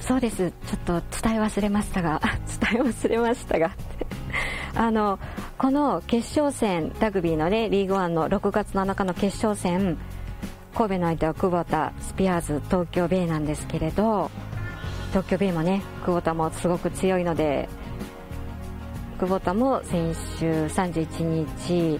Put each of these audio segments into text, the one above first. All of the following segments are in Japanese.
そうです。ちょっと伝え忘れましたがこの決勝戦、ラグビーのね、リーグワンの6月7日の決勝戦、神戸の相手はクボタスピアーズ東京ベイなんですけれど、東京ベイもね、クボタもすごく強いので、クボタも先週31日、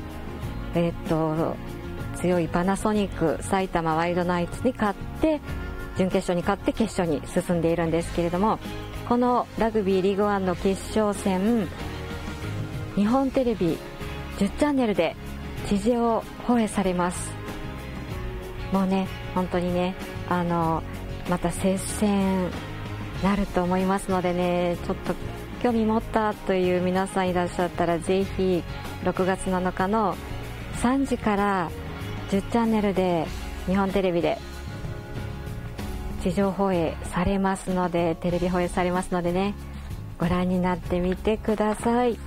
強いパナソニック埼玉ワイルドナイツに勝って、準決勝に勝って決勝に進んでいるんですけれども、このラグビーリーグワンの決勝戦、日本テレビ10チャンネルで地上放映されます。もうね、本当にね、また接戦なると思いますのでね、ちょっと興味持ったという皆さんいらっしゃったら、ぜひ6月7日の3時から10チャンネルで日本テレビで地上放映されますので、テレビ放映されますのでね、ご覧になってみてください。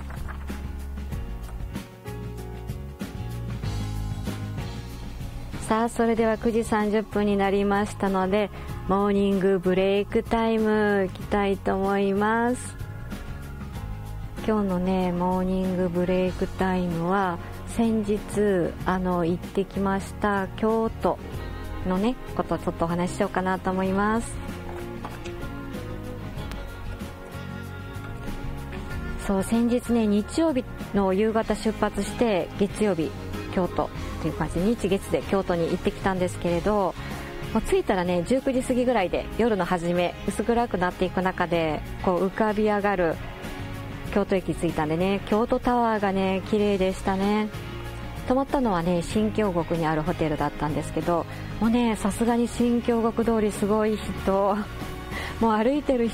さあ、それでは9時30分になりましたので、モーニングブレイクタイムいきたいと思います。今日のね、モーニングブレイクタイムは、先日行ってきました京都のね、ことをちょっとお話ししようかなと思います。そう、先日ね、日曜日の夕方出発して、月曜日京都という感じで、日月で京都に行ってきたんですけれど、もう着いたらね、19時過ぎぐらいで、夜の初め薄暗くなっていく中でこう浮かび上がる京都駅着いたんでね、京都タワーがね、綺麗でしたね。泊まったのはね、新京極にあるホテルだったんですけど、もうね、さすがに新京極通りすごい人、もう歩いてる